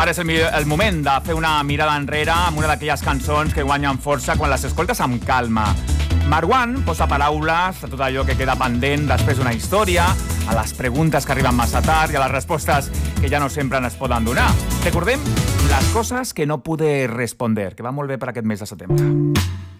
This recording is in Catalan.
Ara és el moment de fer una mirada enrere amb una d'aquelles cançons que guanyen força quan les escoltes amb calma. Marwan posa paraules a tot allò que queda pendent després d'una història, a les preguntes que arriben massa tard i a les respostes que ja no sempre es poden donar. Recordem les coses que no pude responder, que va molt bé per aquest mes de setembre.